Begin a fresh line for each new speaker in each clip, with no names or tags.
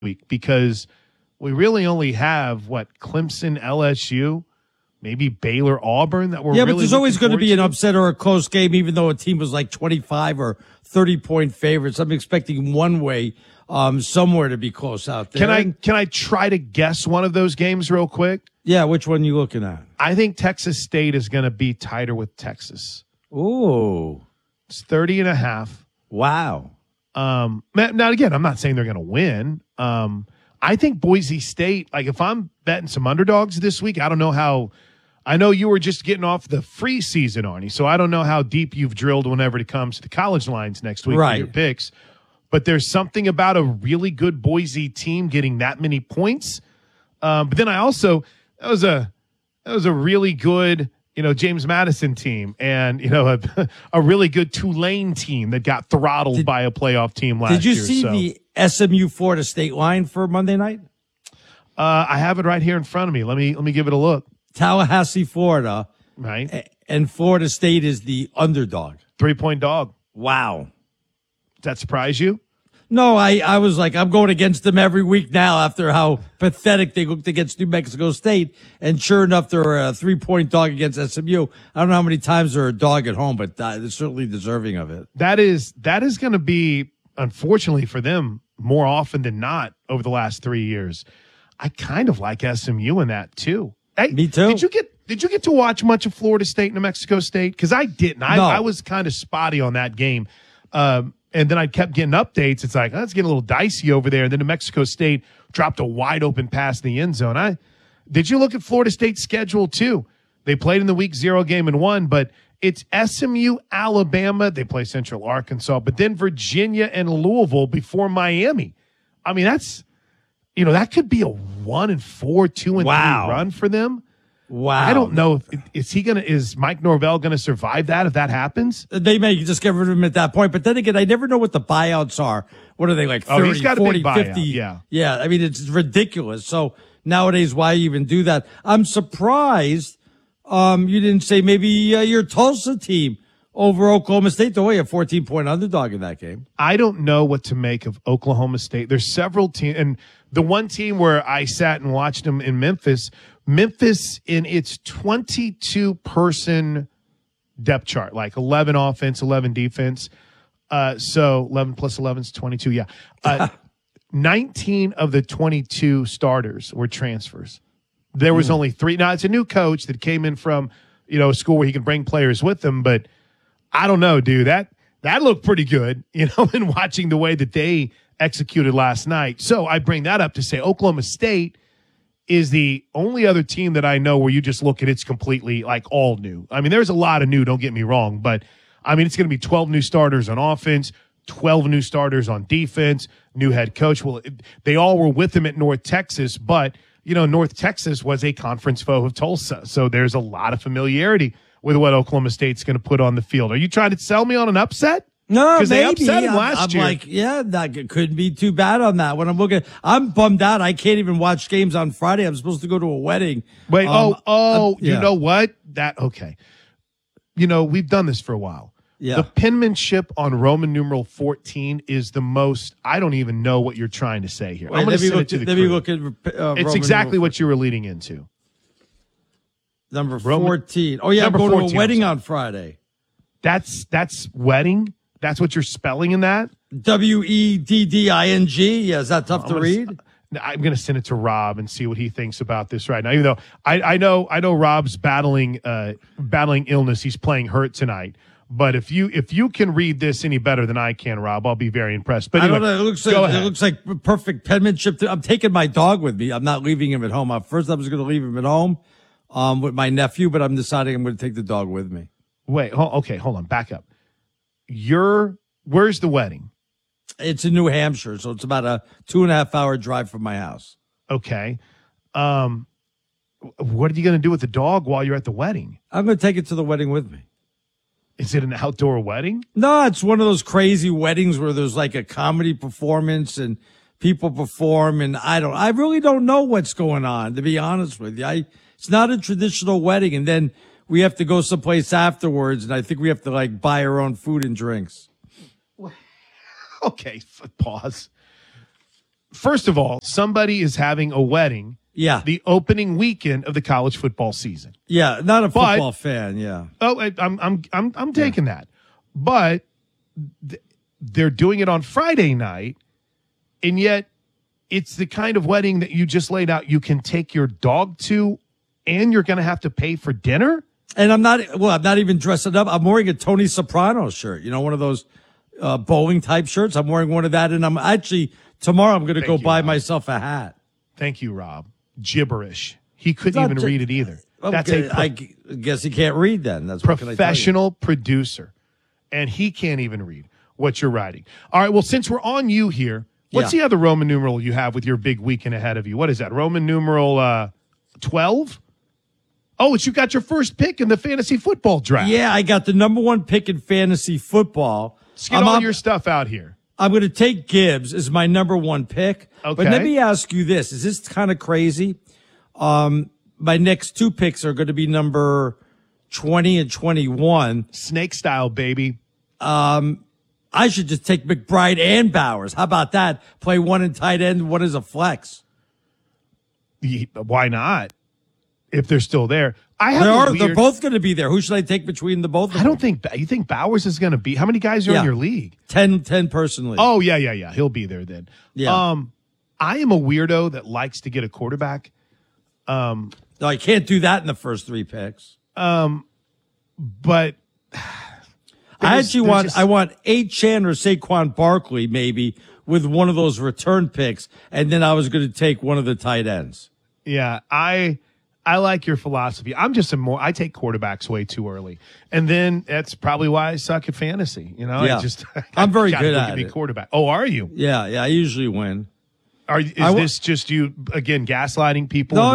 week because we really only have Clemson, LSU, maybe Baylor, Auburn that we're
but there's always going to be an upset or a close game, even though a team was like 25 or 30-point favorites. I'm expecting one way somewhere to be close out there.
Can I try to guess one of those games real quick?
Yeah, which one are you looking at?
I think Texas State is going to be tighter with Texas.
Ooh.
It's 30.5.
Wow.
Now, again, I'm not saying they're going to win. I think Boise State, if I'm betting some underdogs this week, I don't know how – I know you were just getting off the free season, Arnie, so I don't know how deep you've drilled whenever it comes to the college lines next week for your picks. But there's something about a really good Boise team getting that many points. But then I also – that was a really good – James Madison team and, a really good Tulane team that got throttled by a playoff team last year.
Did you see the SMU Florida State line for Monday night?
I have it right here in front of me. Let me give it a look.
Tallahassee, Florida.
Right.
And Florida State is the underdog.
3-point dog.
Wow.
Does that surprise you?
No, I was like, I'm going against them every week now after how pathetic they looked against New Mexico State. And sure enough, they're a 3-point dog against SMU. I don't know how many times they're a dog at home, but they're certainly deserving of it.
That is going to be, unfortunately for them, more often than not over the last 3 years. I kind of like SMU in that too. Hey,
me too.
Did you get to watch much of Florida State, New Mexico State? Because I didn't.
No.
I was kind of spotty on that game. And then I kept getting updates. It's like, it's getting a little dicey over there. And then New Mexico State dropped a wide open pass in the end zone. Did you look at Florida State's schedule too? They played in the week 0 game and won, but it's SMU, Alabama. They play Central Arkansas, but then Virginia and Louisville before Miami. I mean, that's, that could be a 1-4, 2-3 run for them.
Wow.
I don't know is Mike Norvell going to survive that if that happens?
They may just get rid of him at that point. But then again, I never know what the buyouts are. What are they, like 30,
he's got
40,
a big
50?
buyout,
Yeah. I mean, it's ridiculous. So nowadays, why even do that? I'm surprised you didn't say maybe your Tulsa team over Oklahoma State. Though, a 14-point underdog in that game.
I don't know what to make of Oklahoma State. There's several teams. And the one team where I sat and watched them in Memphis in its 22-person depth chart, like 11 offense, 11 defense. So 11 plus 11 is 22. Yeah. 19 of the 22 starters were transfers. There was only 3. Now, it's a new coach that came in from, a school where he can bring players with him. But I don't know, dude. That looked pretty good, in watching the way that they executed last night. So I bring that up to say Oklahoma State is the only other team that I know where you just look at it's completely all new. I mean, there's a lot of new, don't get me wrong, but I mean, it's going to be 12 new starters on offense, 12 new starters on defense, new head coach. Well, they all were with him at North Texas, but North Texas was a conference foe of Tulsa. So there's a lot of familiarity with what Oklahoma State's going to put on the field. Are you trying to sell me on an upset?
No,
because
they
upset him last year.
I'm like, that couldn't be too bad on that. When I'm bummed out. I can't even watch games on Friday. I'm supposed to go to a wedding.
Wait, you know what? Okay. We've done this for a while.
Yeah.
The penmanship on Roman numeral 14 is the most. I don't even know what you're trying to say here. I'm going to send it to the crew. It's exactly what you were leading into.
Number 14. Oh yeah, I'm going to a wedding on Friday.
That's wedding. That's what you're spelling in that?
Wedding. Yeah, is that tough to read?
I'm going to send it to Rob and see what he thinks about this right now. Even though I know Rob's battling illness, he's playing hurt tonight. But if you can read this any better than I can, Rob, I'll be very impressed. But anyway,
I don't know. It looks like perfect penmanship. I'm taking my dog with me. I'm not leaving him at home. At first, I was going to leave him at home with my nephew, but I'm deciding I'm going to take the dog with me.
Wait, hold on, back up. Where's the wedding?
It's in New Hampshire, so it's about a 2.5-hour drive from my house.
Okay. What are you going to do with the dog while you're at the wedding?
I'm going to take it to the wedding with me.
Is it an outdoor wedding?
No, it's one of those crazy weddings where there's like a comedy performance and people perform, and I really don't know what's going on, to be honest with you. It's not a traditional wedding, and then we have to go someplace afterwards, and I think we have to buy our own food and drinks.
Okay, pause. first of all, somebody is having a wedding
Yeah.
the opening weekend of the college football season.
Yeah. Not a football fan. Yeah.
Oh, I'm taking that. But they're doing it on Friday night, and yet it's the kind of wedding that you just laid out you can take your dog to, and you're going to have to pay for dinner?
And I'm not even dressing up. I'm wearing a Tony Soprano shirt, one of those bowling type shirts. I'm wearing one of that. And I'm actually, tomorrow I'm going to go buy myself a hat.
Thank you, Rob. Gibberish. He couldn't even read it either. That's
I guess he can't read then. That's
professional producer. And he can't even read what you're writing. All right. Well, since we're on you here, what's the other Roman numeral you have with your big weekend ahead of you? What is that? Roman numeral 12? Oh, you got your first pick in the fantasy football draft.
Yeah, I got the number 1 pick in fantasy football.
Let's get all your stuff out here.
I'm going to take Gibbs as my number 1 pick.
Okay.
But let me ask you this. Is this kind of crazy? My next 2 picks are going to be number 20 and 21.
Snake style, baby.
I should just take McBride and Bowers. How about that? Play one in tight end, one as a flex.
Why not? If they're still there.
They're both going to be there. Who should I take between the both of them?
I don't think you think Bowers is going to be. How many guys are in your league?
10 personally.
Oh, yeah. He'll be there then.
Yeah.
I am a weirdo that likes to get a quarterback.
No, I can't do that in the first 3 picks.
But
I want Achane or Saquon Barkley maybe with one of those return picks, and then I was going to take one of the tight ends.
Yeah, I like your philosophy. I take quarterbacks way too early, and then that's probably why I suck at fantasy.
I'm very good at
it. Quarterback. Oh, are you?
Yeah, I usually win.
Is this just you again gaslighting people?
No,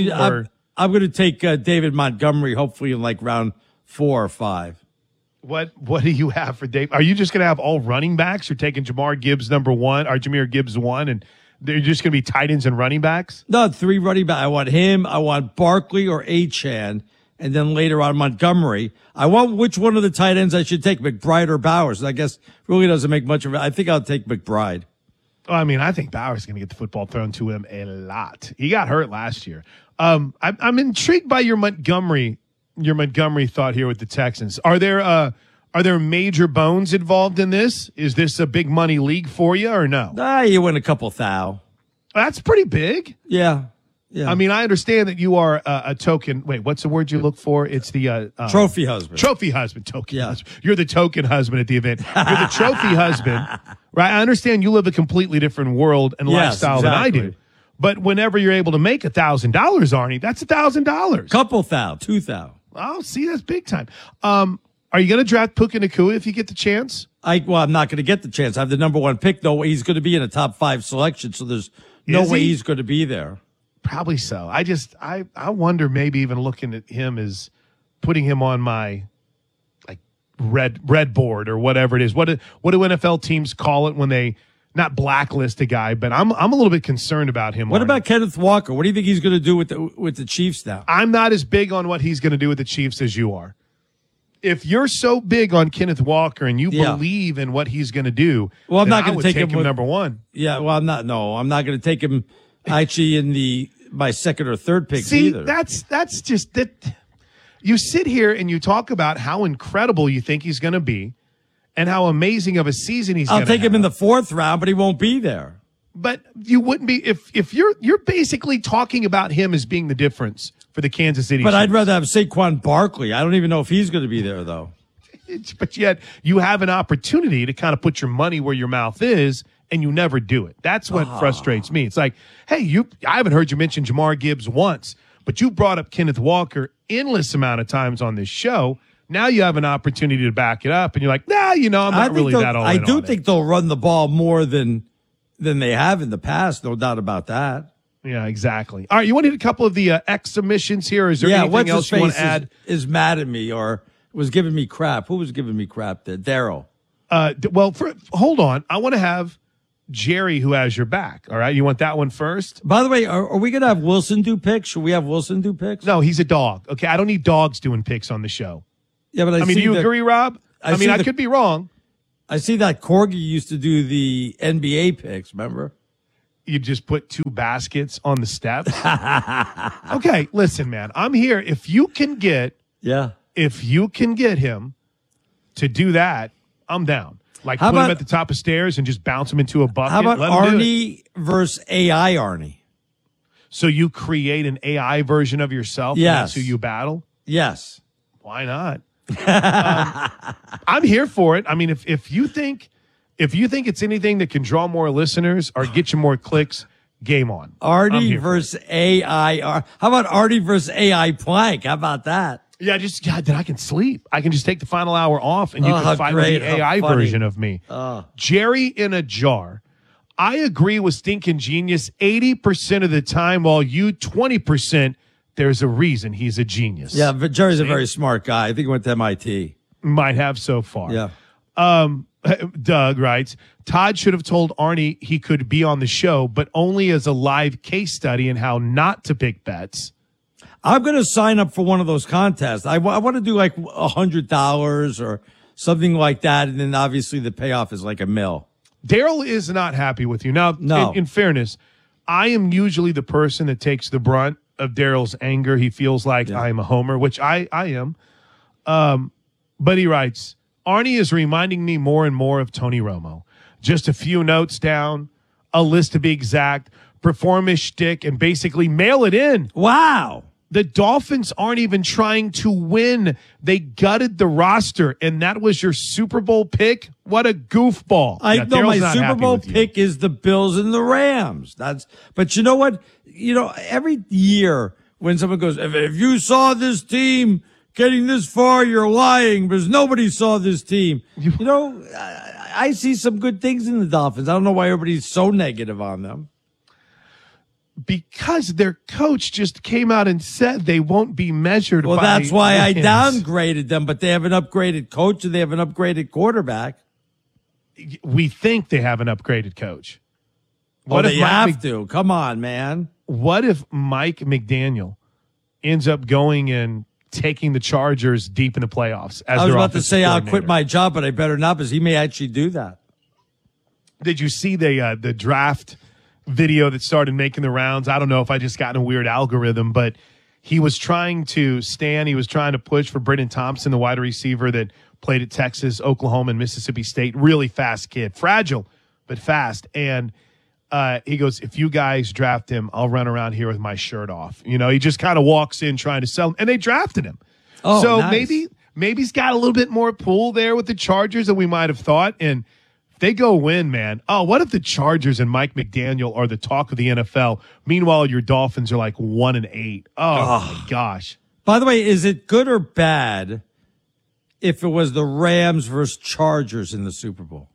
I'm going to take David Montgomery hopefully in like round 4 or 5.
What do you have for Dave? Are you just going to have all running backs? You're taking Jahmyr Gibbs number 1, or Jahmyr Gibbs 1, and they're just going to be tight ends and running backs?
No, 3 running backs. I want him. I want Barkley or Achane, and then later on Montgomery. I want which one of the tight ends I should take, McBride or Bowers. I guess really doesn't make much of it. I think I'll take McBride.
I mean, I think Bowers is going to get the football thrown to him a lot. He got hurt last year. I'm intrigued by your Montgomery thought here with the Texans. Are there major bones involved in this? Is this a big money league for you or no?
You win a couple thou.
That's pretty big.
Yeah.
I mean, I understand that you are a token. Wait, what's the word you look for? It's the
trophy husband.
Trophy husband. Token. Yeah. Husband. You're the token husband at the event. You're the trophy husband, right? I understand you live a completely different world and lifestyle than I do. But whenever you're able to make $1,000, Arnie, that's $1,000.
Couple thou, 2 thou.
Oh, see, that's big time. Are you going to draft Puka Nacua if you get the chance?
I'm not going to get the chance. I have the number 1 pick, though. He's going to be in a top 5 selection, so there's no way he's going to be there.
Probably so. I wonder maybe even looking at him as putting him on my like red board or whatever it is. What do NFL teams call it when they not blacklist a guy? But I'm a little bit concerned about him.
What about Kenneth Walker? What do you think he's going to do with the Chiefs now?
I'm not as big on what he's going to do with the Chiefs as you are. If you're so big on Kenneth Walker and you believe in what he's going to do,
well, I'm not going to take him
number 1.
Yeah, well, I'm not going to take him actually in my second or third pick either.
That's just that. You sit here and you talk about how incredible you think he's going to be and how amazing of a season he's going to have.
I'll take him in the 4th round, but he won't be there.
But you wouldn't be if you're basically talking about him as being the difference for the Kansas City.
But
Chiefs.
I'd rather have Saquon Barkley. I don't even know if he's going to be there though.
But yet you have an opportunity to kind of put your money where your mouth is, and you never do it. That's what frustrates me. It's like, hey, I haven't heard you mention Jahmyr Gibbs once, but you brought up Kenneth Walker endless amount of times on this show. Now you have an opportunity to back it up, and you're like, nah, I'm not really that all in.
I do think they'll run the ball more than they have in the past, no doubt about that.
Yeah, exactly. All right, you want to hit a couple of the X submissions here? Is there anything else you want to add?
Is mad at me or was giving me crap. Who was giving me crap there? Daryl.
Hold on. I want to have Jerry, who has your back. All right, you want that one first?
By the way, are we going to have Wilson do picks? Should we have Wilson do picks?
No, he's a dog. Okay, I don't need dogs doing picks on the show.
Yeah, but
I mean, do you agree, Rob? I could be wrong.
I see that Corgi used to do the NBA picks, remember?
you just put 2 baskets on the steps. Okay, listen, man. I'm here. If you can get him to do that, I'm down. Like put him at the top of stairs and just bounce him into a bucket.
How about Arnie versus AI Arnie?
So you create an AI version of yourself.
Yes.
And that's who you battle.
Yes.
Why not? I'm here for it. I mean, if you think it's anything that can draw more listeners or get you more clicks, game on.
Arnie versus AI. How about Arnie versus AI Plank? How about that?
Yeah, then I can sleep. I can just take the final hour off and you can fight with the AI version of me. Jerry in a jar. I agree with Stinking Genius 80% of the time, while you 20%, there's a reason he's a genius.
Yeah, but Jerry's a very smart guy. I think he went to MIT.
Might have so far.
Yeah.
Doug writes, Todd should have told Arnie he could be on the show, but only as a live case study in how not to pick bets.
I'm going to sign up for one of those contests. I want to do like $100 or something like that. And then obviously the payoff is like $1 million.
Daryl is not happy with you. Now,
no.
in fairness, I am usually the person that takes the brunt of Daryl's anger. He feels like I'm a homer, which I am. But he writes, Arnie is reminding me more and more of Tony Romo. Just a few notes down, a list to be exact, perform his shtick, and basically mail it in.
Wow.
The Dolphins aren't even trying to win. They gutted the roster, and that was your Super Bowl pick? What a goofball.
I know my Super Bowl pick is the Bills and the Rams. But you know what? Every year when someone goes, if you saw this team getting this far, you're lying because nobody saw this team. I see some good things in the Dolphins. I don't know why everybody's so negative on them.
Because their coach just came out and said they won't be measured by
that's why
wins.
I downgraded them, but they have an upgraded coach and they have an upgraded quarterback.
We think they have an upgraded coach.
They have to. Come on, man.
What if Mike McDaniel ends up going and taking the Chargers deep in the playoffs?
I was about to say I'll quit my job, but I better not because he may actually do that.
Did you see the draft video that started making the rounds? I don't know if I just got in a weird algorithm, but he was trying to push for Brennan Thompson, the wide receiver that played at Texas, Oklahoma, and Mississippi State. Really fast kid, fragile, but fast. And he goes, if you guys draft him, I'll run around here with my shirt off. He just kind of walks in trying to sell him, and they drafted him.
Oh,
so
nice.
maybe he's got a little bit more pull there with the Chargers than we might have thought. And they go win, man. Oh, what if the Chargers and Mike McDaniel are the talk of the NFL? Meanwhile, your Dolphins are like 1-8. Oh my gosh.
By the way, is it good or bad if it was the Rams versus Chargers in the Super Bowl?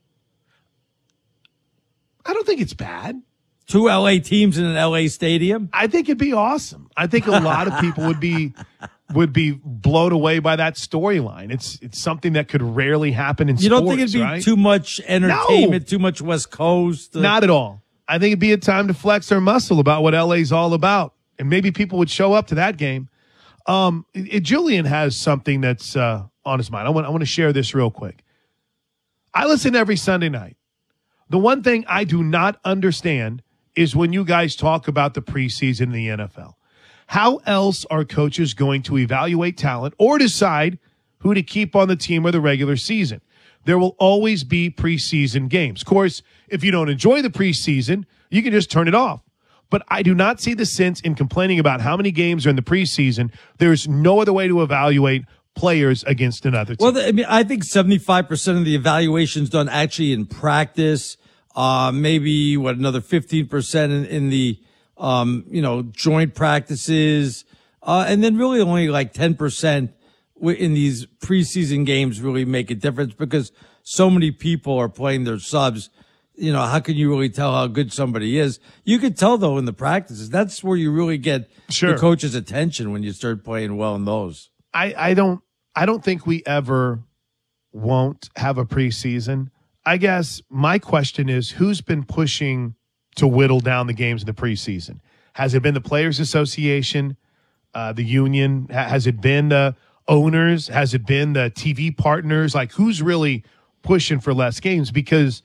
I don't think it's bad.
2 LA teams in an LA stadium?
I think it'd be awesome. I think a lot of people would be blown away by that storyline. It's something that could rarely happen in sports.
You don't think it'd be too much entertainment, too much West Coast?
Not at all. I think it'd be a time to flex their muscle about what LA's all about. And maybe people would show up to that game. Julian has something that's on his mind. I want to share this real quick. I listen every Sunday night. The one thing I do not understand is when you guys talk about the preseason in the NFL. How else are coaches going to evaluate talent or decide who to keep on the team or the regular season? There will always be preseason games. Of course, if you don't enjoy the preseason, you can just turn it off. But I do not see the sense in complaining about how many games are in the preseason. There's no other way to evaluate players against another team.
Well, I think 75% of the evaluation's done actually in practice. Maybe another 15% in the joint practices, and then really only like 10% in these preseason games really make a difference because so many people are playing their subs. How can you really tell how good somebody is? You can tell though in the practices. That's where you really get the coach's attention when you start playing well in those.
I don't think we ever won't have a preseason. I guess my question is, who's been pushing to whittle down the games in the preseason? Has it been the Players Association, the union? Has it been the owners? Has it been the TV partners? Like, who's really pushing for less games? Because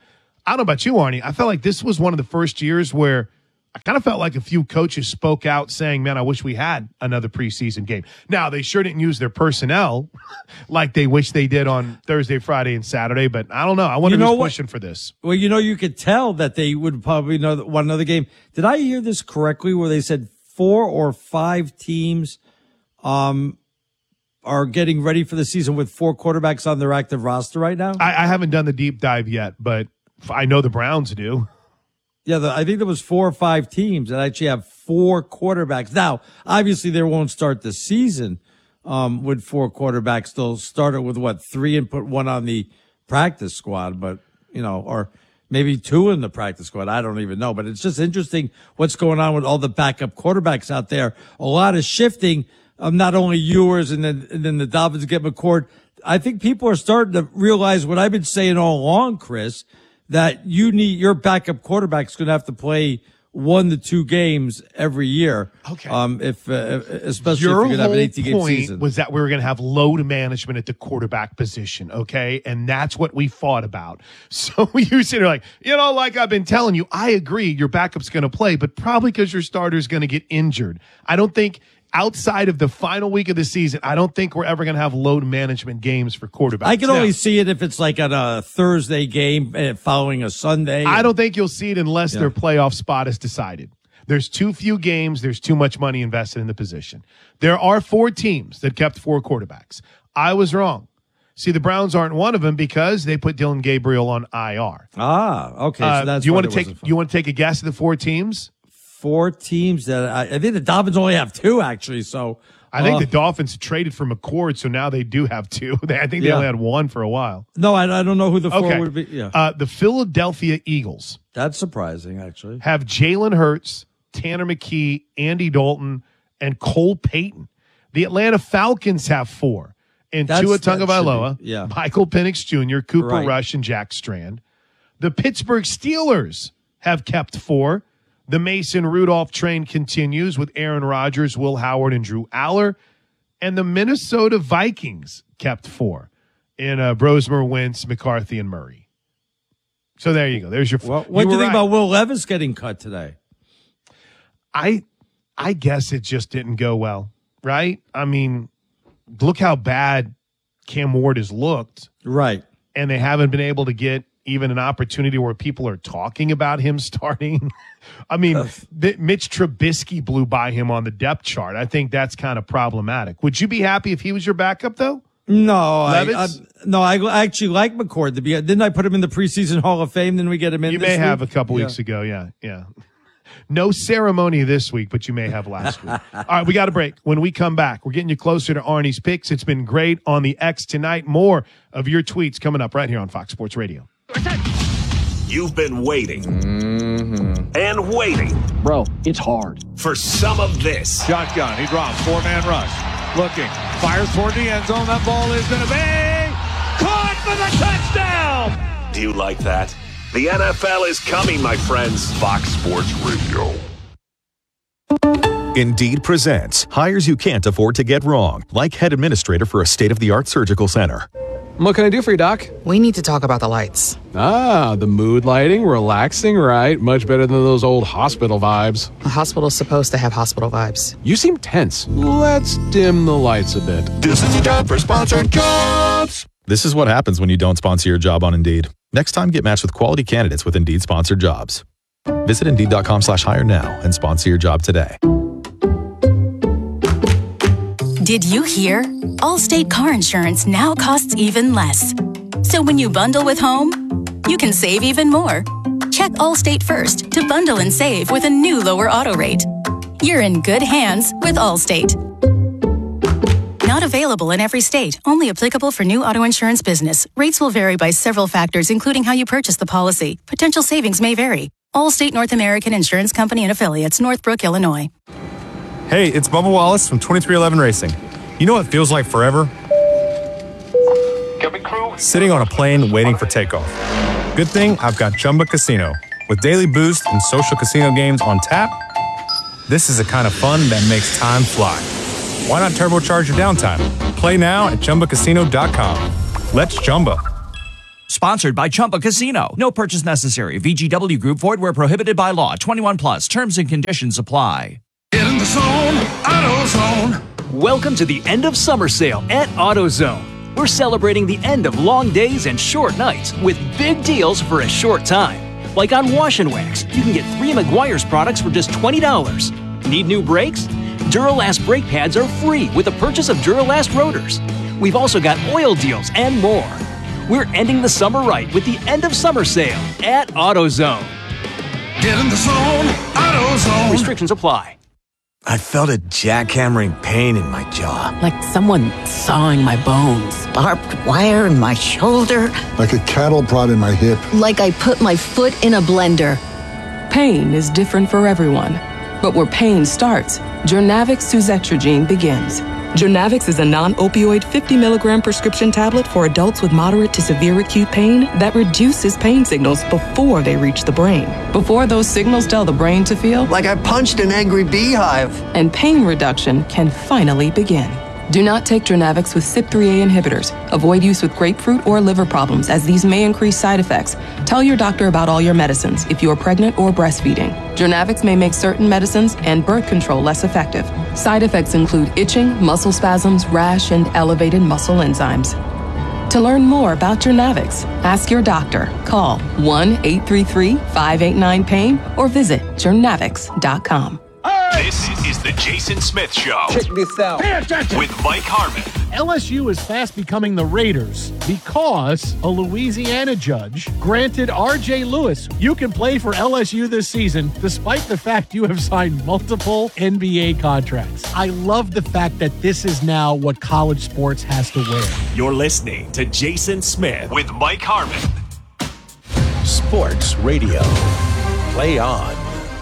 I don't know about you, Arnie. I felt like this was one of the first years where I kind of felt like a few coaches spoke out saying, man, I wish we had another preseason game. Now, they sure didn't use their personnel like they wish they did on Thursday, Friday, and Saturday, but I don't know. I wonder who's pushing for this.
Well, you could tell that they would probably want another game. Did I hear this correctly where they said 4 or 5 teams are getting ready for the season with 4 quarterbacks on their active roster right now?
I haven't done the deep dive yet, but I know the Browns do.
Yeah, I think there was 4 or 5 teams that actually have 4 quarterbacks. Now, obviously, they won't start the season with 4 quarterbacks. They'll start it with 3 and put 1 on the practice squad, but or maybe 2 in the practice squad. I don't even know, but it's just interesting what's going on with all the backup quarterbacks out there. A lot of shifting of not only Ewers and then the Dolphins get McCord. I think people are starting to realize what I've been saying all along, Chris, that your backup quarterback's going to have to play 1 to 2 games every year.
Okay.
Especially if you're going to have an 18-game season.
Your whole point was that we were going to have load management at the quarterback position, okay? And that's what we fought about. So you sit there like, like I've been telling you, I agree your backup's going to play, but probably because your starter's going to get injured. I don't think outside of the final week of the season, I don't think we're ever going to have load management games for quarterbacks.
I can only see it if it's like on a Thursday game following a Sunday.
I don't think you'll see it unless their playoff spot is decided. There's too few games. There's too much money invested in the position. There are 4 teams that kept 4 quarterbacks. I was wrong. See, the Browns aren't one of them because they put Dylan Gabriel on IR.
Okay. So that's
do you want to take a guess at the 4 teams?
4 teams that I think the Dolphins only have 2 actually. So
I think the Dolphins traded for McCord, so now they do have 2. I think they only had 1 for a while.
No, I don't know who the 4 would be. Yeah,
the Philadelphia Eagles.
That's surprising, actually.
Have Jalen Hurts, Tanner McKee, Andy Dalton, and Cole Payton. The Atlanta Falcons have 4. And Tua Tagovailoa, Michael Penix Jr., Cooper Rush, and Jack Strand. The Pittsburgh Steelers have kept 4. The Mason Rudolph train continues with Aaron Rodgers, Will Howard, and Drew Aller. And the Minnesota Vikings kept 4 in Brosmer, Wentz, McCarthy, and Murray. So there you go. There's your.
Well, what do you think about Will Levis getting cut today?
I guess it just didn't go well, right? I mean, look how bad Cam Ward has looked.
Right.
And they haven't been able to get even an opportunity where people are talking about him starting. I mean, Mitch Trubisky blew by him on the depth chart. I think that's kind of problematic. Would you be happy if he was your backup, though?
No, I actually like McCord. Didn't I put him in the preseason Hall of Fame? Then we get him in.
You may have a couple weeks ago. Yeah. No ceremony this week, but you may have last week. All right, we got a break. When we come back, we're getting you closer to Arnie's picks. It's been great on the X tonight. More of your tweets coming up right here on Fox Sports Radio.
You've been waiting and waiting.
Bro, it's hard.
For some of this.
Shotgun, he drops, 4-man rush. Looking, fires toward the end zone. That ball is going to be caught for the touchdown.
Do you like that? The NFL is coming, my friends. Fox Sports Radio.
Indeed presents hires you can't afford to get wrong, like head administrator for a state-of-the-art surgical center.
What can I do for you, Doc?
We need to talk about the lights.
Ah, the mood lighting, relaxing, right? Much better than those old hospital vibes.
A hospital's supposed to have hospital vibes.
You seem tense. Let's dim the lights a bit.
This is your time for sponsored jobs.
This is what happens when you don't sponsor your job on Indeed. Next time, get matched with quality candidates with Indeed sponsored jobs. Visit Indeed.com/hire now and sponsor your job today.
Did you hear? Allstate car insurance now costs even less. So when you bundle with home, you can save even more. Check Allstate first to bundle and save with a new lower auto rate. You're in good hands with Allstate. Not available in every state. Only applicable for new auto insurance business. Rates will vary by several factors, including how you purchase the policy. Potential savings may vary. Allstate North American Insurance Company and Affiliates, Northbrook, Illinois.
Hey, it's Bubba Wallace from 2311 Racing. You know what feels like forever? Sitting on a plane waiting for takeoff. Good thing I've got Chumba Casino. With daily boost and social casino games on tap, this is the kind of fun that makes time fly. Why not turbocharge your downtime? Play now at ChumbaCasino.com. Let's Chumba.
Sponsored by Chumba Casino. No purchase necessary. VGW Group. Void where prohibited by law. 21 plus. Terms and conditions apply.
Get in the zone. AutoZone.
Welcome to the end of summer sale at AutoZone. We're celebrating the end of long days and short nights with big deals for a short time. Like on Wash and Wax, you can get 3 Meguiar's products for just $20. Need new brakes? Duralast brake pads are free with the purchase of Duralast rotors. We've also got oil deals and more. We're ending the summer right with the end of summer sale at AutoZone.
Get in the zone. AutoZone.
Restrictions apply.
I felt a jackhammering pain in my jaw.
Like someone sawing my bones.
Barbed wire in my shoulder.
Like a cattle prod in my hip.
Like I put my foot in a blender.
Pain is different for everyone. But where pain starts, Journavx Suzetrigine begins. Journavx is a non-opioid 50-milligram prescription tablet for adults with moderate to severe acute pain that reduces pain signals before they reach the brain. Before those signals tell the brain to feel
like I punched an angry beehive.
And pain reduction can finally begin. Do not take Journavx with CYP3A inhibitors. Avoid use with grapefruit or liver problems, as these may increase side effects. Tell your doctor about all your medicines if you are pregnant or breastfeeding. Journavx may make certain medicines and birth control less effective. Side effects include itching, muscle spasms, rash, and elevated muscle enzymes. To learn more about Journavx, ask your doctor. Call 1-833-589-PAIN or visit journavx.com.
This is the Jason Smith Show.
Check this out.
Pay attention. With Mike Harmon.
LSU is fast becoming the Raiders because a Louisiana judge granted R.J. Lewis, you can play for LSU this season despite the fact you have signed multiple NBA contracts. I love the fact that this is now what college sports has to wear.
You're listening to Jason Smith with Mike Harmon.
Sports Radio. Play on.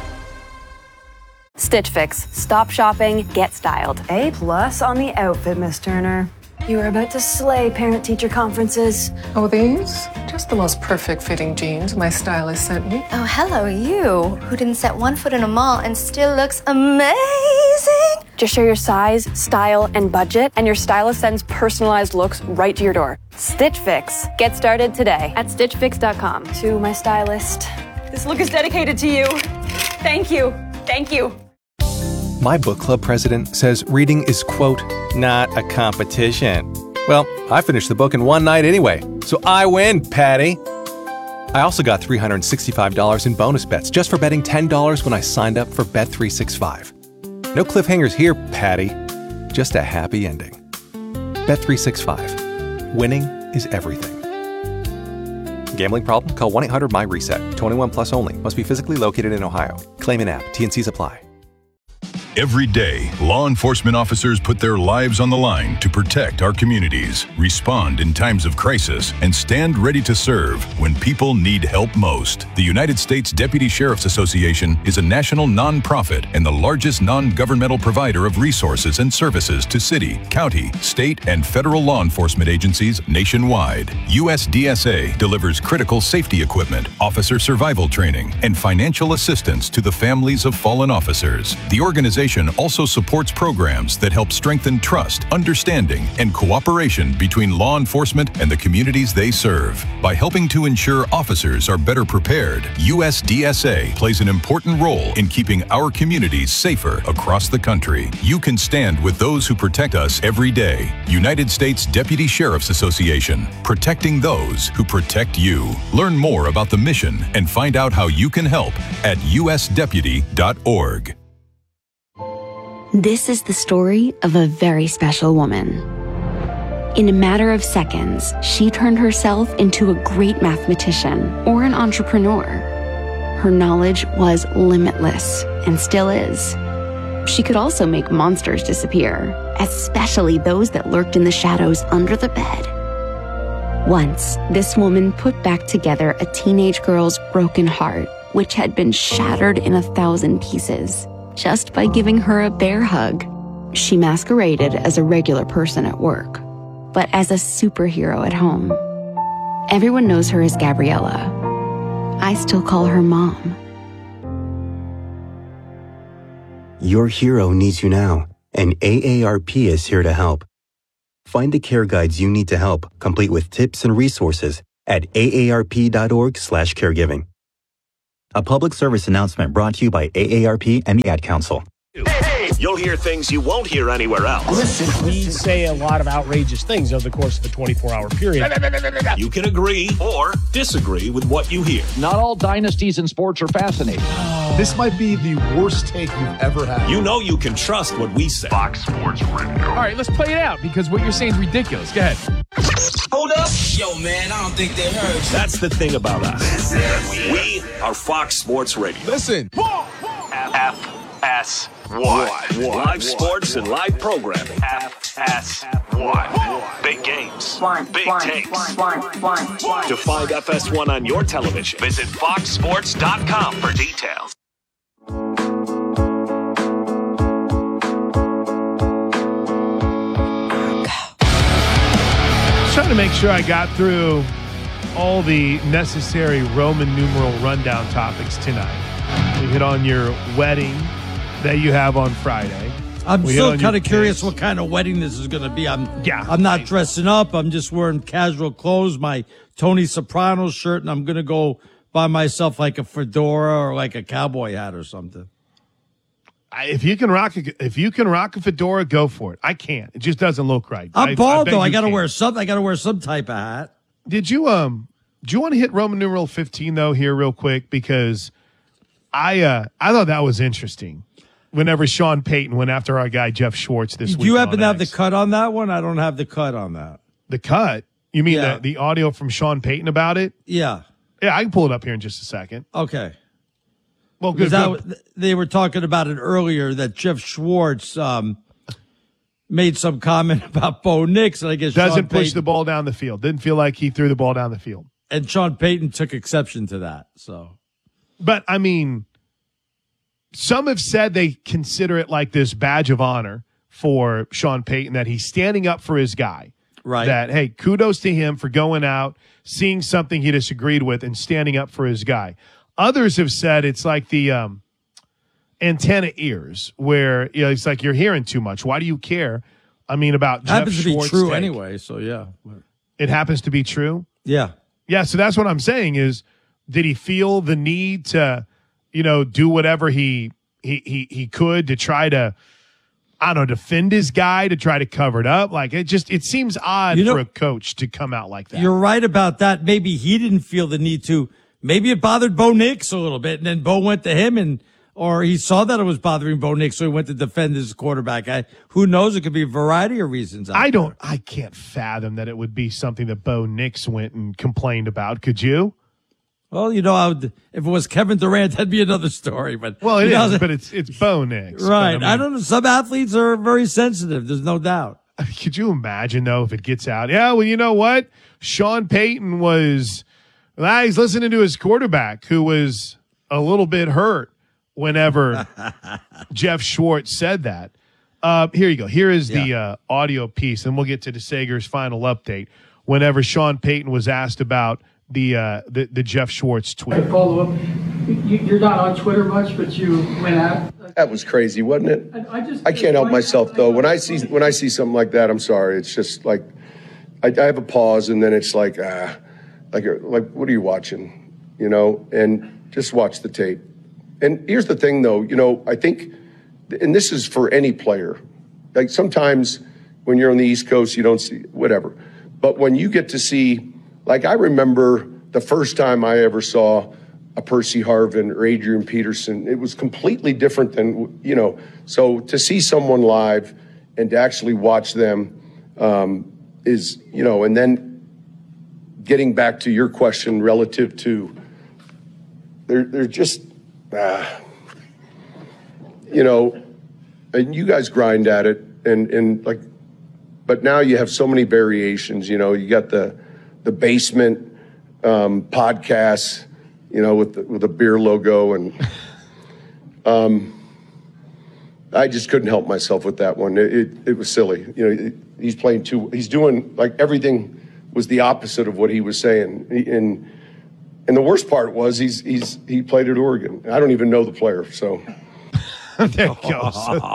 Stitch Fix. Stop shopping, get styled.
A+ on the outfit, Miss Turner. You are about to slay parent-teacher conferences.
Oh, these? Just the most perfect fitting jeans my stylist sent me.
Oh, hello, you, who didn't set one foot in a mall and still looks amazing.
Just share your size, style, and budget, and your stylist sends personalized looks right to your door. Stitch Fix. Get started today at stitchfix.com.
To my stylist.
This look is dedicated to you. Thank you. Thank you.
My book club president says reading is, quote, not a competition. Well, I finished the book in one night anyway, so I win, Patty. I also got $365 in bonus bets just for betting $10 when I signed up for Bet365. No cliffhangers here, Patty. Just a happy ending. Bet365. Winning is everything. Gambling problem? Call 1-800-MY-RESET. 21 plus only. Must be physically located in Ohio. Claim in app. T&Cs apply.
Every day, law enforcement officers put their lives on the line to protect our communities, respond in times of crisis, and stand ready to serve when people need help most. The United States Deputy Sheriff's Association is a national nonprofit and the largest non-governmental provider of resources and services to city, county, state, and federal law enforcement agencies nationwide. USDSA delivers critical safety equipment, officer survival training, and financial assistance to the families of fallen officers. The organization also supports programs that help strengthen trust, understanding, and cooperation between law enforcement and the communities they serve. By helping to ensure officers are better prepared, USDSA plays an important role in keeping our communities safer across the country. You can stand with those who protect us every day. United States Deputy Sheriff's Association, protecting those who protect you. Learn more about the mission and find out how you can help at usdeputy.org.
This is the story of a very special woman. In a matter of seconds, she turned herself into a great mathematician or an entrepreneur. Her knowledge was limitless and still is. She could also make monsters disappear, especially those that lurked in the shadows under the bed. Once, this woman put back together a teenage girl's broken heart, which had been shattered in 1,000 pieces. Just by giving her a bear hug. She masqueraded as a regular person at work, but as a superhero at home. Everyone knows her as Gabriella. I still call her Mom.
Your hero needs you now, and AARP is here to help. Find the care guides you need to help, complete with tips and resources at aarp.org/caregiving. A public service announcement brought to you by AARP and the Ad Council.
Hey, you'll hear things you won't hear anywhere else.
Listen, we say a lot of outrageous things over the course of a 24-hour period.
You can agree or disagree with what you hear.
Not all dynasties in sports are fascinating.
This might be the worst take you've ever had.
You know you can trust what we say. Fox Sports Radio.
All right, let's play it out because what you're saying is ridiculous. Go ahead.
Hold up. Yo, man, I don't think they heard you.
That's the thing about us. We are Fox Sports Radio.
Listen.
FS1. Live sports and live programming. FS1. Big games. Big takes. To find FS1 on your television, visit foxsports.com for details.
Trying to make sure I got through all the necessary Roman numeral rundown topics tonight. We hit on your wedding that you have on Friday.
I'm still kind of curious what kind of wedding this is going to be. I'm not dressing up. I'm just wearing casual clothes, my Tony Soprano shirt, and I'm going to go buy myself like a fedora or like a cowboy hat or something.
If you can rock a fedora, go for it. I can't. It just doesn't look right.
I'm bald though. I got to wear something. I got to wear some type of hat.
Do you want to hit Roman numeral 15 though here real quick, because I thought that was interesting. Whenever Sean Payton went after our guy Jeff Schwartz this week.
Do you happen to have the cut on that one? I don't have the cut on that.
The cut? You mean the audio from Sean Payton about it?
Yeah.
Yeah, I can pull it up here in just a second.
Okay.
Well, good.
They were talking about it earlier that Jeff Schwartz made some comment about Bo Nix, and I guess
doesn't push the ball down the field. Didn't feel like he threw the ball down the field.
And Sean Payton took exception to that. So,
but I mean, some have said they consider it like this badge of honor for Sean Payton, that he's standing up for his guy.
Right.
That, hey, kudos to him for going out, seeing something he disagreed with, and standing up for his guy. Others have said it's like the antenna ears, where it's like you're hearing too much. Why do you care? I mean, about Jeff Schwartz. It happens to be
true anyway, so yeah.
It happens to be true?
Yeah.
Yeah, so that's what I'm saying is, did he feel the need to, do whatever he could to try to, defend his guy, to try to cover it up? Like, it seems odd for a coach to come out like that.
You're right about that. Maybe he didn't feel the need to. Maybe it bothered Bo Nix a little bit, and then Bo went to him, or he saw that it was bothering Bo Nix, so he went to defend his quarterback. Who knows? It could be a variety of reasons. I
can't fathom that it would be something that Bo Nix went and complained about. Could you?
Well, if it was Kevin Durant, that'd be another story. But
it is, but it's Bo Nix.
Right. I don't know. Some athletes are very sensitive. There's no doubt.
Could you imagine, though, if it gets out? Yeah, well, you know what? Sean Payton was... he's listening to his quarterback, who was a little bit hurt whenever Jeff Schwartz said that. Here you go. Here is the audio piece, and we'll get to DeSager's final update whenever Sean Payton was asked about the Jeff Schwartz tweet.
I follow up. You're not on Twitter much, but you went out.
That was crazy, wasn't it? I can't help myself though. When I see something like that, I'm sorry. It's just like I have a pause, and then it's like what are you watching? And just watch the tape. And here's the thing, though. I think, and this is for any player. Like sometimes when you're on the East Coast, you don't see whatever. But when you get to see, like I remember the first time I ever saw a Percy Harvin or Adrian Peterson, it was completely different than, so to see someone live and to actually watch them is, and then getting back to your question relative to, they're just, and you guys grind at it and like, but now you have so many variations, you got the basement podcasts, with a beer logo, and I just couldn't help myself with that one. It was silly. He's doing like everything was the opposite of what he was saying. And the worst part was he played at Oregon. I don't even know the player, so.
There you go.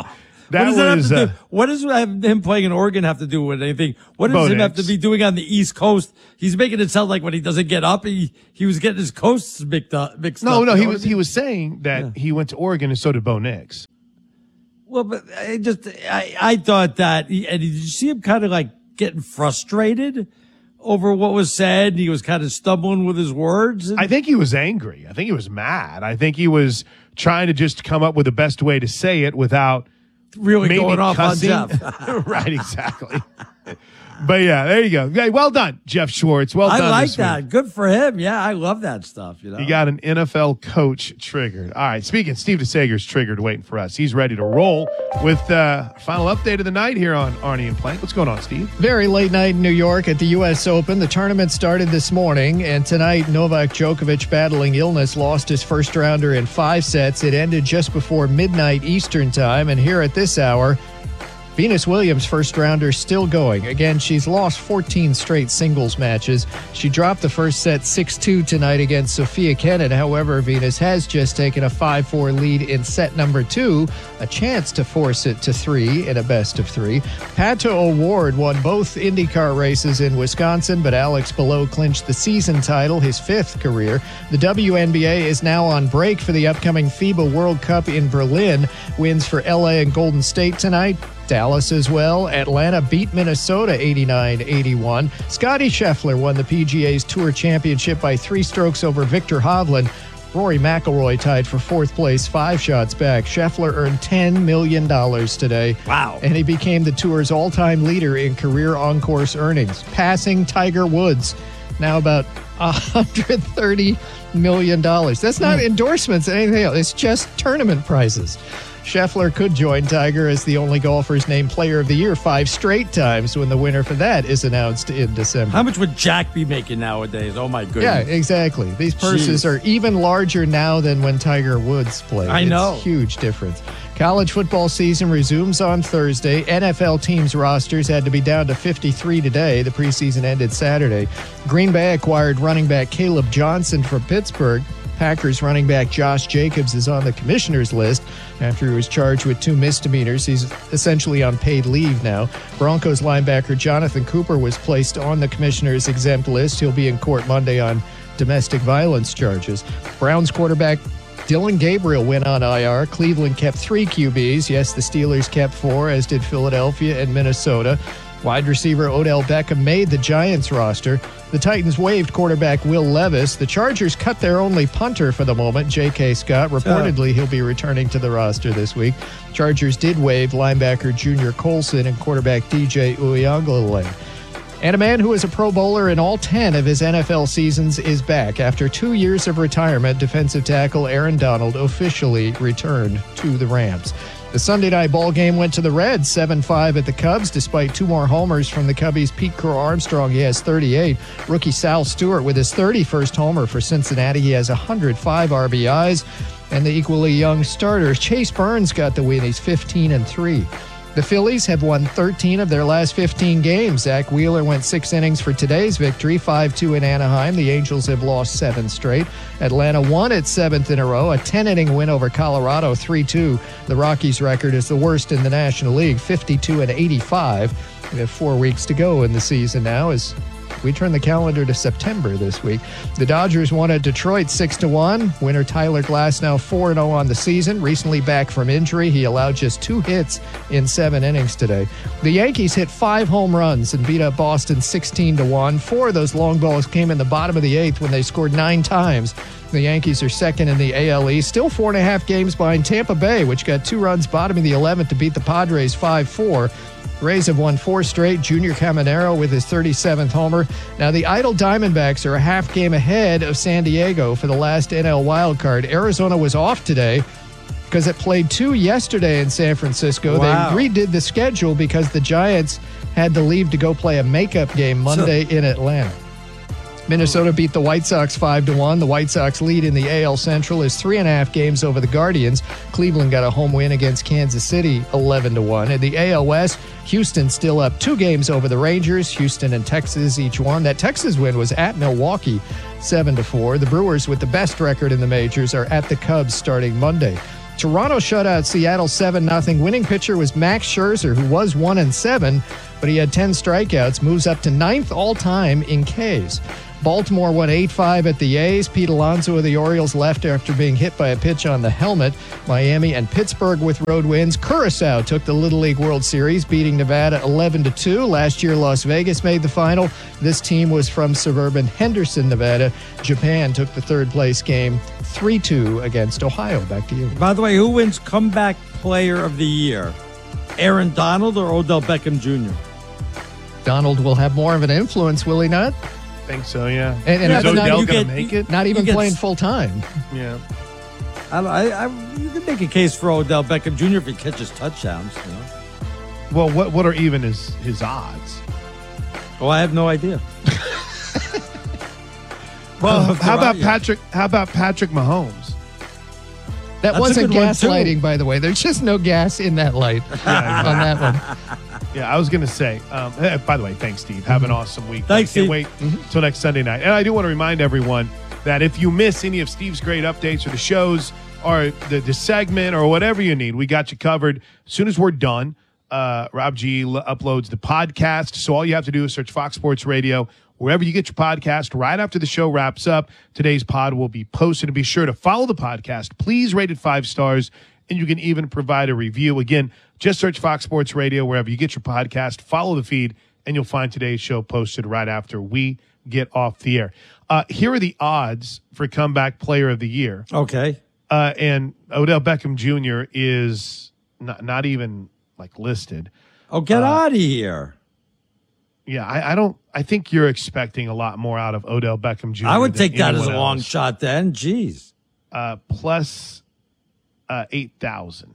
What does him playing in Oregon have to do with anything? What does him have to be doing on the East Coast? He's making it sound like when he doesn't get up, he was getting his coasts mixed up.
No, he was saying that he went to Oregon and so did Bo Nix.
Well, but I thought that, did you see him kind of like getting frustrated over what was said? He was kind of stumbling with his words.
I think he was angry. I think he was mad. I think he was trying to just come up with the best way to say it without
really going off
cussing.
on Jeff.
Right, exactly. But yeah, there you go. Hey, well done, Jeff Schwartz. Well done.
I like that. Good for him. Yeah, I love that stuff. You know,
he got an NFL coach triggered. All right, Steve DeSager's triggered, waiting for us. He's ready to roll with final update of the night here on Arnie and Plank. What's going on, Steve?
Very late night in New York at the U.S. Open. The tournament started this morning, and tonight Novak Djokovic, battling illness, lost his first rounder in 5 sets. It ended just before midnight Eastern time, and here at this hour, Venus Williams' first rounder still going. Again, she's lost 14 straight singles matches. She dropped the first set 6-2 tonight against Sophia Kenin. However, Venus has just taken a 5-4 lead in set number 2, a chance to force it to 3 in a best of 3. Pato O'Ward won both IndyCar races in Wisconsin, but Alex Palou clinched the season title, his 5th career. The WNBA is now on break for the upcoming FIBA World Cup in Berlin. Wins for LA and Golden State tonight. Dallas as well. Atlanta beat Minnesota 89-81. Scottie Scheffler won the PGA's Tour Championship by 3 strokes over Victor Hovland. Rory McIlroy tied for 4th place, 5 shots back. Scheffler earned $10 million today.
Wow.
And he became the Tour's all-time leader in career on-course earnings, passing Tiger Woods. Now about $130 million. That's not endorsements or anything else. It's just tournament prizes. Scheffler could join Tiger as the only golfers named Player of the Year 5 straight times when the winner for that is announced in December.
How much would Jack be making nowadays? Oh, my goodness.
Yeah, exactly. These purses are even larger now than when Tiger Woods played.
I know.
It's a huge difference. College football season resumes on Thursday. NFL teams' rosters had to be down to 53 today. The preseason ended Saturday. Green Bay acquired running back Caleb Johnson from Pittsburgh. Packers running back Josh Jacobs is on the commissioner's list after he was charged with 2 misdemeanors. He's essentially on paid leave now. Broncos linebacker Jonathan Cooper was placed on the commissioner's exempt list. He'll be in court Monday on domestic violence charges. Browns quarterback Dylan Gabriel went on IR. Cleveland kept 3 QBs. Yes, the Steelers kept 4, as did Philadelphia and Minnesota. Wide receiver Odell Beckham made the Giants roster. The Titans waived quarterback Will Levis. The Chargers cut their only punter for the moment, J.K. Scott. Reportedly, he'll be returning to the roster this week. Chargers did waive linebacker Junior Colson and quarterback DJ Uiagalelei. And a man who is a Pro Bowler in all 10 of his NFL seasons is back. After 2 years of retirement, defensive tackle Aaron Donald officially returned to the Rams. The Sunday night ball game went to the Reds, 7-5 at the Cubs, despite 2 more homers from the Cubbies' Pete Crow-Armstrong. He has 38. Rookie Sal Stewart with his 31st homer for Cincinnati. He has 105 RBIs. And the equally young starter, Chase Burns, got the win. He's 15-3. The Phillies have won 13 of their last 15 games. Zach Wheeler went 6 innings for today's victory, 5-2 in Anaheim. The Angels have lost 7 straight. Atlanta won its 7th in a row, a 10-inning win over Colorado, 3-2. The Rockies' record is the worst in the National League, 52-85. We have 4 weeks to go in the season now as we turn the calendar to September this week. The Dodgers won at Detroit 6-1. Winner Tyler Glasnow 4-0 on the season. Recently back from injury, he allowed just 2 hits in 7 innings today. The Yankees hit 5 home runs and beat up Boston 16-1. 4 of those long balls came in the bottom of the 8th when they scored 9 times. The Yankees are second in the AL East, still 4.5 games behind Tampa Bay, which got 2 runs bottom of the 11th to beat the Padres 5-4. Rays have won 4 straight. Junior Caminero with his 37th homer. Now, the idle Diamondbacks are a half game ahead of San Diego for the last NL wildcard. Arizona was off today because it played 2 yesterday in San Francisco.
Wow.
They redid the schedule because the Giants had to leave to go play a makeup game Monday in Atlanta. Minnesota beat the White Sox 5-1. The White Sox lead in the AL Central is 3.5 games over the Guardians. Cleveland got a home win against Kansas City 11-1. In the AL West, Houston still up 2 games over the Rangers. Houston and Texas each won. That Texas win was at Milwaukee 7-4. The Brewers, with the best record in the majors, are at the Cubs starting Monday. Toronto shut out Seattle 7-0. Winning pitcher was Max Scherzer, who was 1-7, but he had 10 strikeouts, moves up to 9th all-time in Ks. Baltimore won 8-5 at the A's. Pete Alonso of the Orioles left after being hit by a pitch on the helmet. Miami and Pittsburgh with road wins. Curaçao took the Little League World Series, beating Nevada 11-2. Last year, Las Vegas made the final. This team was from suburban Henderson, Nevada. Japan took the third-place game 3-2 against Ohio. Back to you.
By the way, who wins comeback player of the year? Aaron Donald or Odell Beckham Jr.?
Donald will have more of an influence, will he not?
I think so, yeah.
And
is
that's
Odell going to make it?
Not even playing full-time.
Yeah.
You can make a case for Odell Beckham Jr. if he catches touchdowns. You know?
Well, what are even his odds?
Oh, I have no idea.
Well, how about Patrick Mahomes?
That wasn't gaslighting, by the way. There's just no gas in that light on that one.
Yeah, I was going to say, by the way, thanks, Steve. Have an awesome week.
Thanks, Steve.
Can't wait till next Sunday night. And I do want to remind everyone that if you miss any of Steve's great updates or the shows or the segment or whatever you need, we got you covered. As soon as we're done, Rob G uploads the podcast. So all you have to do is search Fox Sports Radio wherever you get your podcast. Right after the show wraps up, today's pod will be posted. And be sure to follow the podcast. Please rate it 5 stars, and you can even provide a review. Again, just search Fox Sports Radio wherever you get your podcast. Follow the feed, and you'll find today's show posted right after we get off the air. Here are the odds for comeback player of the year.
Okay.
And Odell Beckham Jr. is not even listed.
Oh, get out of here.
Yeah, I think you're expecting a lot more out of Odell Beckham Jr.
I would take that as a long shot then. Jeez.
Plus 8,000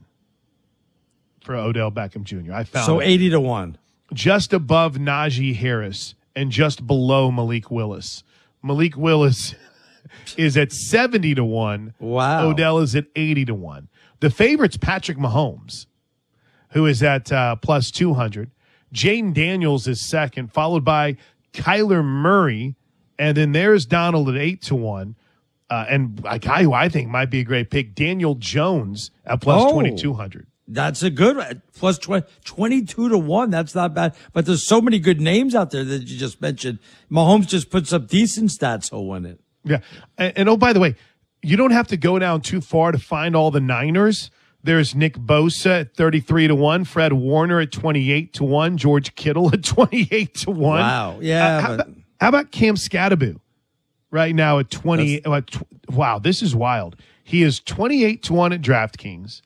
for Odell Beckham Jr. I found
so 80-1.
Just above Najee Harris and just below Malik Willis. Malik Willis is at 70-1.
Wow.
Odell is at 80-1. The favorite's Patrick Mahomes, who is at plus 200. Jaden Daniels is second, followed by Kyler Murray, and then there's Donald at 8-1. And a guy who I think might be a great pick, Daniel Jones at plus 2,200.
That's a good one. Plus 22-1. That's not bad. But there's so many good names out there that you just mentioned. Mahomes just puts up decent stats. He'll win it.
Yeah. And oh, by the way, you don't have to go down too far to find all the Niners. There's Nick Bosa at 33-1, Fred Warner at 28-1, George Kittle at 28-1.
Wow. Yeah.
How about Cam Scatterbo right now at 20? Wow, this is wild. He is 28-1 at DraftKings,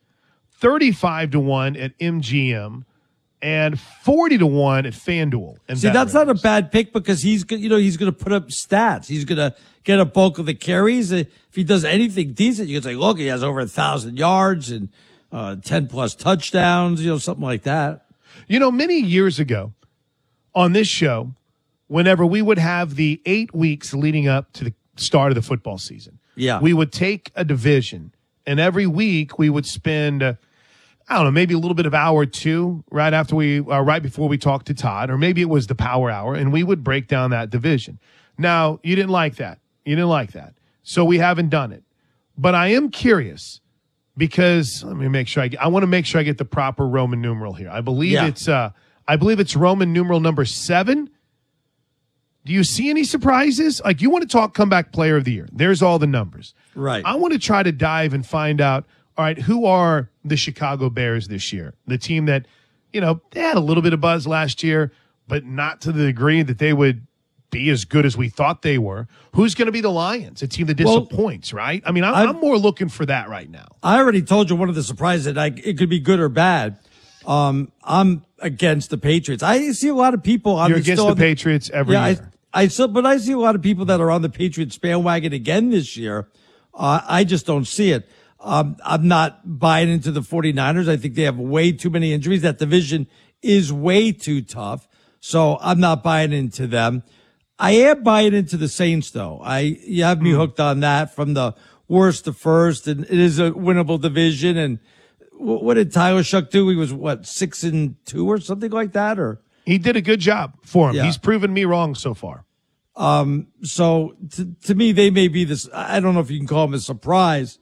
35-1 at MGM, and 40-1 at FanDuel.
See, that's not a bad pick because he's going to put up stats. He's going to get a bulk of the carries. If he does anything decent, you can say, look, he has over 1,000 yards and 10+ touchdowns, something like that.
Many years ago on this show, whenever we would have the 8 weeks leading up to the start of the football season, we would take a division, and every week we would spend, maybe a little bit of hour or two right before we talked to Todd, or maybe it was the power hour, and we would break down that division. Now, you didn't like that. So we haven't done it. But I am curious because let me make sure I want to make sure I get the proper Roman numeral here. I believe it's Roman numeral number 7. Do you see any surprises? You want to talk comeback player of the year. There's all the numbers.
Right.
I want to try to dive and find out, all right, who are the Chicago Bears this year? The team that, they had a little bit of buzz last year, but not to the degree that they would be as good as we thought they were. Who's going to be the Lions? A team that disappoints, right? I mean, I'm more looking for that right now.
I already told you one of the surprises that it could be good or bad. I'm against the Patriots. I see a lot of people.
You're against the Patriots every year.
But I see a lot of people that are on the Patriots bandwagon again this year. I just don't see it. I'm not buying into the 49ers. I think they have way too many injuries. That division is way too tough. So I'm not buying into them. I am buying into the Saints, though. You have me hooked on that from the worst to first, and it is a winnable division. And what did Tyler Shuck do? He was 6-2 or something like that, or
he did a good job for him.
Yeah.
He's proven me wrong so far.
So to me, they may be this. I don't know if you can call them a surprise.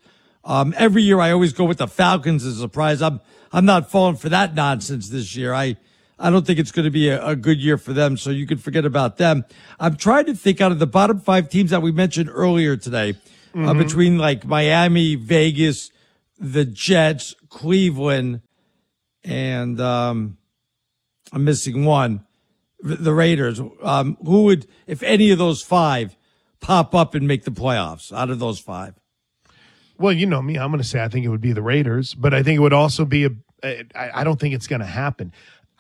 Every year I always go with the Falcons as a surprise. I'm not falling for that nonsense this year. I don't think it's going to be a good year for them, so you can forget about them. I'm trying to think out of the bottom 5 teams that we mentioned earlier today, between like Miami, Vegas, the Jets, Cleveland, and I'm missing one, the Raiders. Who would, if any of those 5, pop up and make the playoffs out of those 5?
Well, you know me. I'm going to say I think it would be the Raiders, but I think it would also be I don't think it's going to happen.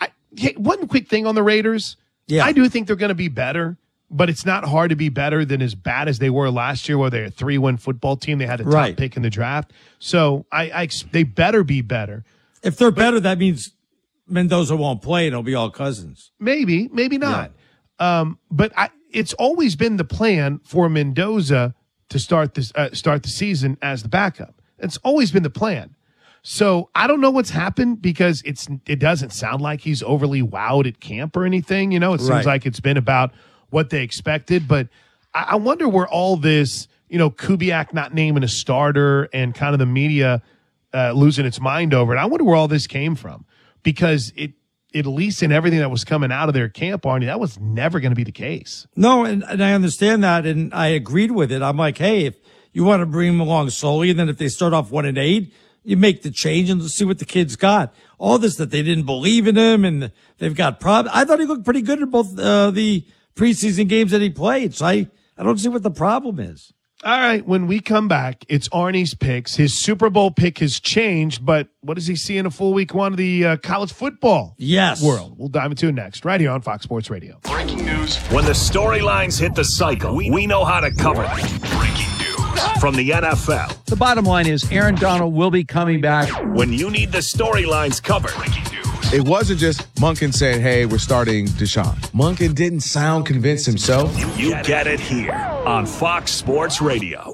One quick thing on the Raiders. Yeah. I do think they're going to be better, but it's not hard to be better than as bad as they were last year, where they're a 3-win football team. They had a top pick in the draft. So they better be better.
If they're better, that means Mendoza won't play and it'll be all Cousins.
Maybe not. Yeah. But it's always been the plan for Mendoza to start the season as the backup. It's always been the plan. So I don't know what's happened, because it doesn't sound like he's overly wowed at camp or anything. You know, it seems like it's been about what they expected. But I wonder where all this, Kubiak not naming a starter and kind of the media losing its mind over it. I wonder where all this came from, because at least in everything that was coming out of their camp, Arnie, that was never going to be the case.
No, and I understand that, and I agreed with it. I'm like, hey, if you want to bring them along slowly, and then if they start off 1-8, you make the change and see what the kid's got. All this that they didn't believe in him and they've got problems. I thought he looked pretty good in both the preseason games that he played, so I don't see what the problem is.
All right, when we come back, it's Arnie's picks. His Super Bowl pick has changed, but what does he see in a full week 1 of the college football world? We'll dive into it next, right here on Fox Sports Radio.
Breaking news. When the storylines hit the cycle, we know how to cover them. Breaking news from the NFL.
The bottom line is Aaron Donald will be coming back.
When you need the storylines covered. Breaking news.
It wasn't just Monken saying, hey, we're starting Deshaun. Monken didn't sound convinced himself.
You get it here on Fox Sports Radio.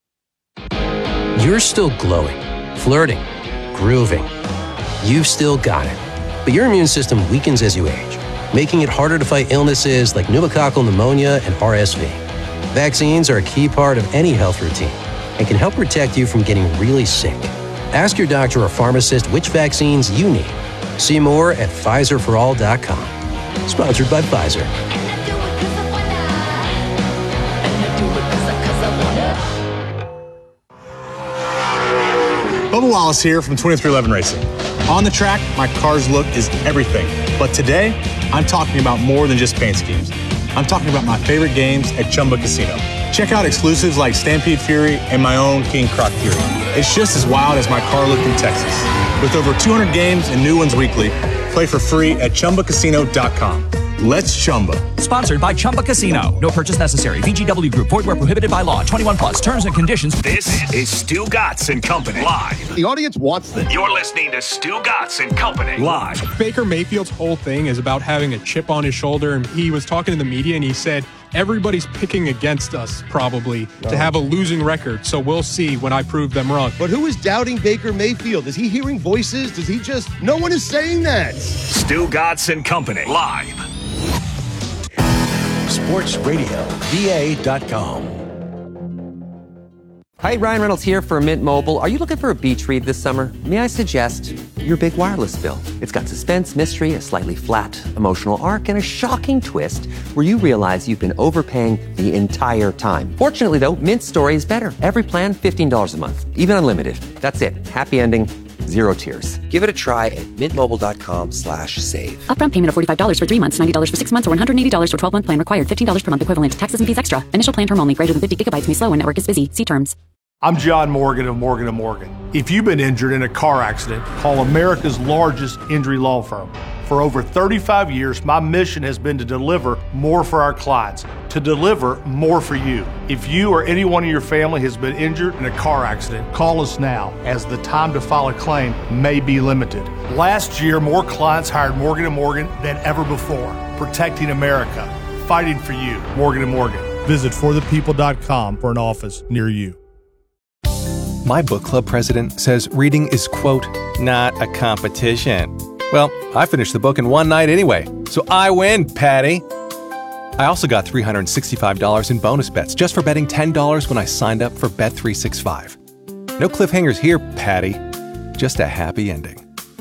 You're still glowing, flirting, grooving. You've still got it. But your immune system weakens as you age, making it harder to fight illnesses like pneumococcal pneumonia and RSV. Vaccines are a key part of any health routine and can help protect you from getting really sick. Ask your doctor or pharmacist which vaccines you need. See more at PfizerForAll.com. Sponsored by Pfizer.
Bubba Wallace here from 2311 Racing. On the track, my car's look is everything. But today, I'm talking about more than just paint schemes. I'm talking about my favorite games at Chumba Casino. Check out exclusives like Stampede Fury and my own King Croc Fury. It's just as wild as my car looked in Texas. With over 200 games and new ones weekly, play for free at ChumbaCasino.com. Let's Chumba.
Sponsored by Chumba Casino. No purchase necessary. VGW Group. Void where prohibited by law. 21 plus. Terms and conditions.
This is Stu Gatz and Company live.
The audience wants this.
You're listening to Stu Gatz and Company live.
Baker Mayfield's whole thing is about having a chip on his shoulder, and he was talking to the media and he said, everybody's picking against us probably to have a losing record. So we'll see when I prove them wrong.
But who is doubting Baker Mayfield? Is he hearing voices? Does he just... No one is saying that.
Stu Gatz and Company live.
SportsRadioVA.com. Hi, Ryan Reynolds here for Mint Mobile. Are you looking for a beach read this summer? May I suggest your big wireless bill? It's got suspense, mystery, a slightly flat emotional arc, and a shocking twist where you realize you've been overpaying the entire time. Fortunately, though, Mint's story is better. Every plan, $15 a month, even unlimited. That's it. Happy ending. Zero tears. Give it a try at mintmobile.com/save.
Upfront payment of $45 for 3 months, $90 for 6 months, or $180 for 12-month plan required. $15 per month equivalent. Taxes and fees extra. Initial plan term only. Greater than 50 gigabytes may slow when network is busy. See terms.
I'm John Morgan of Morgan & Morgan. If you've been injured in a car accident, call America's largest injury law firm. For over 35 years, my mission has been to deliver more for our clients, to deliver more for you. If you or anyone in your family has been injured in a car accident, call us now, as the time to file a claim may be limited. Last year, more clients hired Morgan & Morgan than ever before, protecting America, fighting for you. Morgan & Morgan. Visit forthepeople.com for an office near you.
My book club president says reading is, quote, not a competition. Well, I finished the book in one night anyway, so I win, Patty. I also got $365 in bonus bets just for betting $10 when I signed up for Bet365. No cliffhangers here, Patty. Just a happy ending.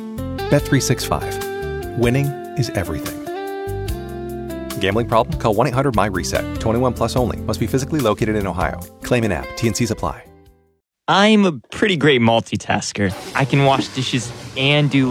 Bet365. Winning is everything. Gambling problem? Call 1-800-MY-RESET. 21 plus only. Must be physically located in Ohio. Claim in app. T&Cs apply.
I'm a pretty great multitasker. I can wash dishes and do